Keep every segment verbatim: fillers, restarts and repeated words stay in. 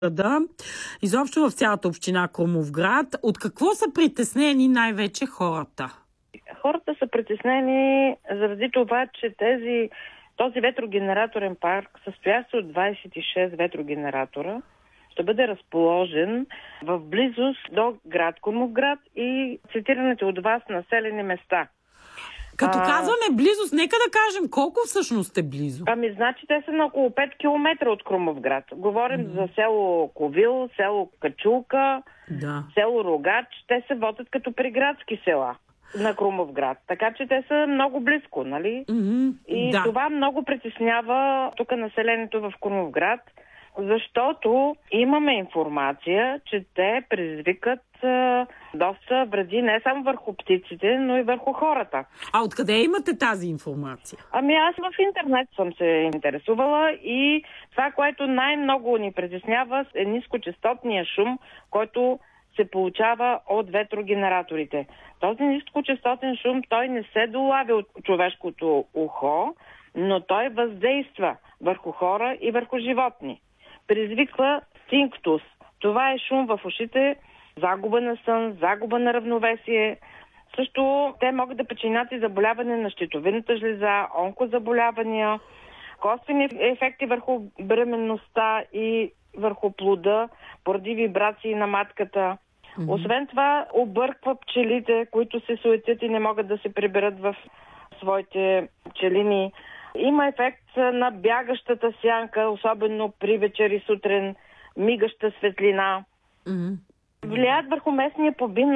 Да, изобщо в цялата община Крумовград. От какво са притеснени най-вече хората? Хората са притеснени заради това, че тези, този ветрогенераторен парк, състоя се от двадесет и шест ветрогенератора, ще бъде разположен в близост до град Крумовград и цитираните от вас населени места. Като а... казваме близост, нека да кажем колко всъщност е близо. Ами, значи те са на около пет километра от Крумовград. Говорим mm-hmm. за село Ковил, село Качулка, да. село Рогач. Те се водят като приградски села на Крумовград. Така че те са много близко, нали? Mm-hmm. И да. това много притеснява тук населението в Крумовград, защото имаме информация, че те предизвикат а, доста вреди не само върху птиците, но и върху хората. А откъде имате тази информация? Ами аз в интернет съм се интересувала и това, което най-много ни притеснява, е нискочестотния шум, който се получава от ветрогенераторите. Този нискочестотен шум, той не се долавя от човешкото ухо, но той въздейства върху хора и върху животни. Предизвиква стинктус. Това е шум в ушите, загуба на сън, загуба на равновесие. Също те могат да причинят и заболяване на щитовидната жлеза, онкозаболявания, косвени ефекти върху бременността и върху плода, поради вибрации на матката. Mm-hmm. Освен това, обърква пчелите, които се суетят и не могат да се приберат в своите пчелини. Има ефект на бягащата сянка, особено при вечер и сутрин, мигаща светлина. Mm-hmm. Влияят върху местния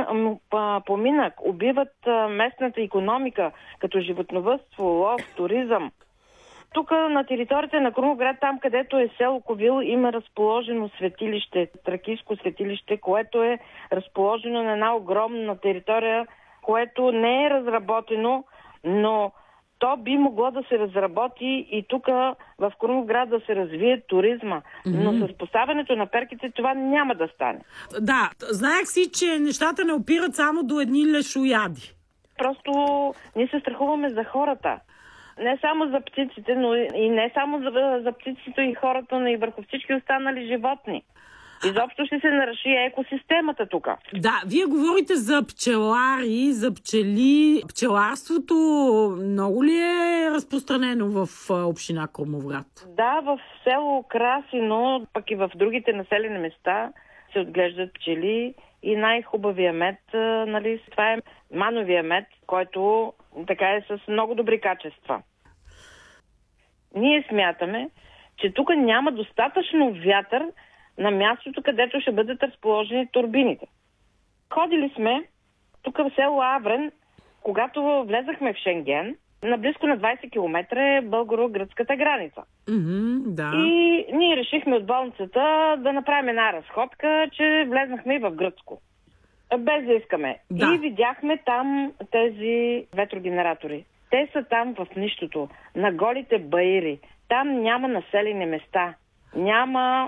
поминък, убиват местната икономика, като животновъдство, лов, туризъм. Тук на територията на Крумовград, там където е село Ковил, има разположено светилище, тракийско светилище, което е разположено на една огромна територия, което не е разработено, но то би могло да се разработи и тук в Крумовград да се развие туризма. Mm-hmm. Но с поставянето на перките това няма да стане. Да, знаех си, че нещата не опират само до едни лешояди. Просто ние се страхуваме за хората. Не само за птиците, но и не само за, за птиците и хората, но и върху всички останали животни. Изобщо ще се наруши екосистемата тук. Да, вие говорите за пчелари, за пчели. Пчеларството много ли е разпространено в община Крумовград? Да, в село Красино, пък и в другите населени места се отглеждат пчели и най-хубавия мед, нали, това е мановия мед, който така е с много добри качества. Ние смятаме, че тук няма достатъчно вятър на мястото, където ще бъдат разположени турбините. Ходили сме тук в село Аврен, когато влезахме в Шенген, наблизко на двадесет километра е българо-гръцката граница. Mm-hmm, да. И ние решихме от болницата да направим една разходка, че влезнахме и в гръцко. Без да искаме. Да. И видяхме там тези ветрогенератори. Те са там в нищото, на голите баири. Там няма населени места. Няма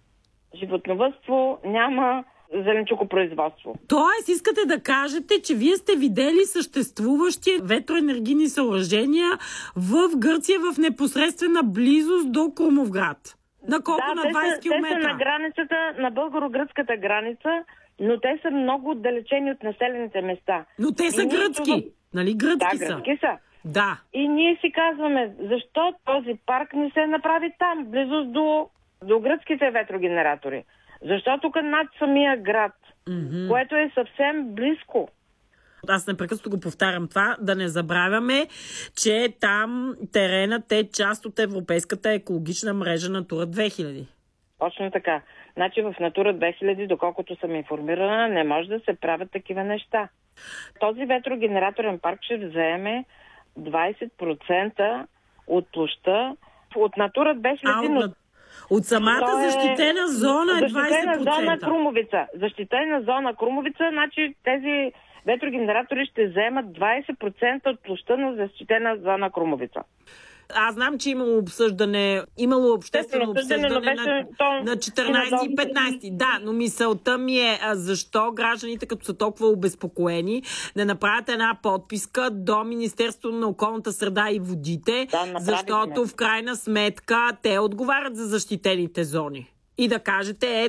животновъдство, няма зеленчукопроизводство. Тоест, искате да кажете, че вие сте видели съществуващи ветроенергийни съоръжения в Гърция в непосредствена близост до Крумовград. На колко? Да, на двадесет километра? Те са на границата, на българо-гръцката граница, но те са много отдалечени от населените места. Но те са и гръцки, ние... нали? Гръцки да, са. гръцки са. Да. И ние си казваме, защо този парк не се направи там, близост до, до гръцките ветрогенератори? Защо тук над самия град, mm-hmm. което е съвсем близко? Аз непрекъснато го повтарям това, да не забравяме, че там теренът е част от Европейската екологична мрежа Натура две хиляди. Точно така. Значи в Натура две хиляди, доколкото съм информирана, не може да се правят такива неща. Този ветрогенераторен парк ще вземе двадесет процента от площа от Натура две хиляди. А, от, от самата е... защитена зона е двадесет процента. Защитена зона Крумовица. Защитена зона Крумовица, значи тези ветрогенератори ще вземат двадесет процента от площа на защитена зона Крумовица. Аз знам, че имало обсъждане, имало обществено обсъждане, обсъждане на, на четиринадесети и петнадесети. Да, но мисълта ми е защо гражданите, като са толкова обезпокоени, не направят една подписка до Министерството на околната среда и водите, да, защото в крайна сметка те отговарят за защитените зони. и да кажете, е,